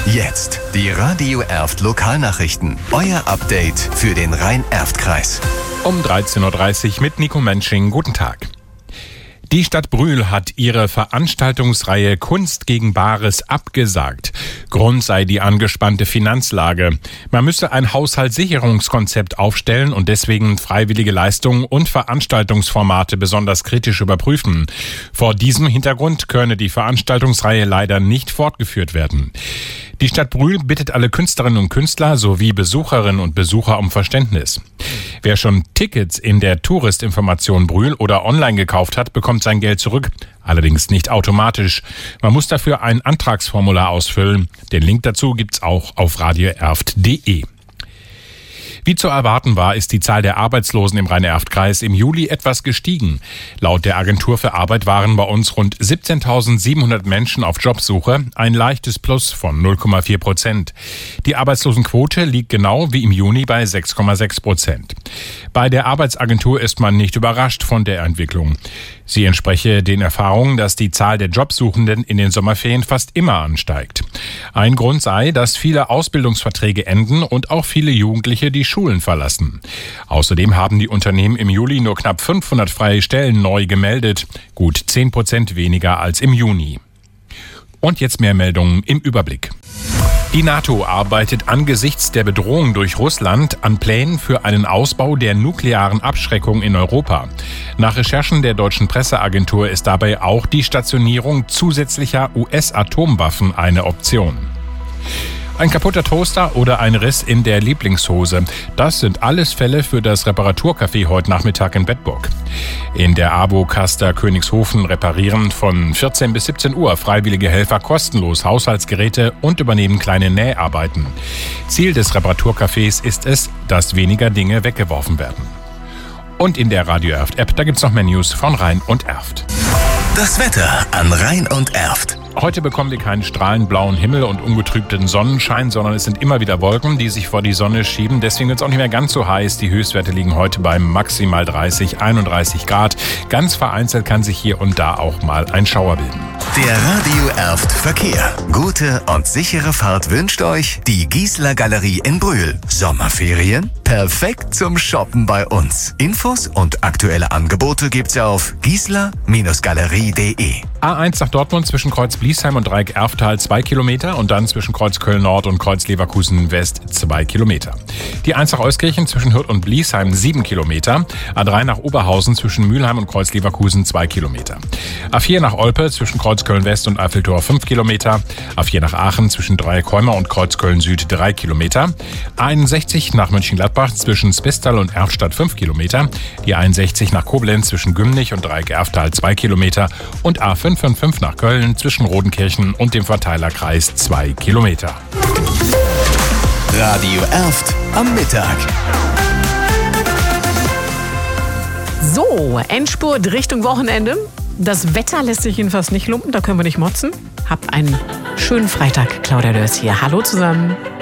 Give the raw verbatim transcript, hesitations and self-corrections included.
Jetzt die Radio Erft Lokalnachrichten. Euer Update für den Rhein-Erft-Kreis. Um dreizehn Uhr dreißig mit Nico Mensching. Guten Tag. Die Stadt Brühl hat ihre Veranstaltungsreihe Kunst gegen Bares abgesagt. Grund sei die angespannte Finanzlage. Man müsse ein Haushaltssicherungskonzept aufstellen und deswegen freiwillige Leistungen und Veranstaltungsformate besonders kritisch überprüfen. Vor diesem Hintergrund könne die Veranstaltungsreihe leider nicht fortgeführt werden. Die Stadt Brühl bittet alle Künstlerinnen und Künstler sowie Besucherinnen und Besucher um Verständnis. Wer schon Tickets in der Touristinformation Brühl oder online gekauft hat, bekommt sein Geld zurück. Allerdings nicht automatisch. Man muss dafür ein Antragsformular ausfüllen. Den Link dazu gibt's auch auf radioerft punkt de. Wie zu erwarten war, ist die Zahl der Arbeitslosen im Rhein-Erft-Kreis im Juli etwas gestiegen. Laut der Agentur für Arbeit waren bei uns rund siebzehntausendsiebenhundert Menschen auf Jobsuche, ein leichtes Plus von null Komma vier Prozent. Die Arbeitslosenquote liegt genau wie im Juni bei sechs Komma sechs Prozent. Bei der Arbeitsagentur ist man nicht überrascht von der Entwicklung. Sie entspreche den Erfahrungen, dass die Zahl der Jobsuchenden in den Sommerferien fast immer ansteigt. Ein Grund sei, dass viele Ausbildungsverträge enden und auch viele Jugendliche die Schulen verlassen. Außerdem haben die Unternehmen im Juli nur knapp fünfhundert freie Stellen neu gemeldet, gut zehn Prozent weniger als im Juni. Und jetzt mehr Meldungen im Überblick. Die NATO arbeitet angesichts der Bedrohung durch Russland an Plänen für einen Ausbau der nuklearen Abschreckung in Europa. Nach Recherchen der deutschen Presseagentur ist dabei auch die Stationierung zusätzlicher U S-Atomwaffen eine Option. Ein kaputter Toaster oder ein Riss in der Lieblingshose. Das sind alles Fälle für das Reparaturcafé heute Nachmittag in Bedburg. In der Abo-Kaster Königshofen reparieren von vierzehn bis siebzehn Uhr freiwillige Helfer kostenlos Haushaltsgeräte und übernehmen kleine Näharbeiten. Ziel des Reparaturcafés ist es, dass weniger Dinge weggeworfen werden. Und in der Radio Erft App, da gibt's noch mehr News von Rhein und Erft. Das Wetter an Rhein und Erft. Heute bekommen wir keinen strahlend blauen Himmel und ungetrübten Sonnenschein, sondern es sind immer wieder Wolken, die sich vor die Sonne schieben. Deswegen wird es auch nicht mehr ganz so heiß. Die Höchstwerte liegen heute bei maximal dreißig, einunddreißig Grad. Ganz vereinzelt kann sich hier und da auch mal ein Schauer bilden. Der Radio Erft Verkehr. Gute und sichere Fahrt wünscht euch die Giesler Galerie in Brühl. Sommerferien? Perfekt zum Shoppen bei uns. Infos und aktuelle Angebote gibt's auf giesler Galerie punkt de. A eins nach Dortmund zwischen Kreuz Bliesheim und Dreieck Erftal zwei Kilometer und dann zwischen Kreuz Köln Nord und Kreuz Leverkusen West zwei Kilometer. Die eins nach Euskirchen zwischen Hürth und Bliesheim sieben Kilometer. A drei nach Oberhausen zwischen Mülheim und Kreuz Leverkusen zwei Kilometer. A vier nach Olpe zwischen Kreuz Köln West und Eiffeltor fünf Kilometer. A vier nach Aachen zwischen Dreieck Heumer und Kreuz Köln Süd drei Kilometer. A einundsechzig nach Mönchengladbach zwischen Spistal und Erftstadt fünf Kilometer. Die A einundsechzig nach Koblenz zwischen Gümnich und Dreieck Erftal zwei Kilometer. Und A fünf fünf fünf nach Köln zwischen Rodenkirchen und dem Verteilerkreis zwei Kilometer. Radio Erft am Mittag. So, Endspurt Richtung Wochenende. Das Wetter lässt sich jedenfalls nicht lumpen, da können wir nicht motzen. Habt einen schönen Freitag. Claudia Dörs hier. Hallo zusammen.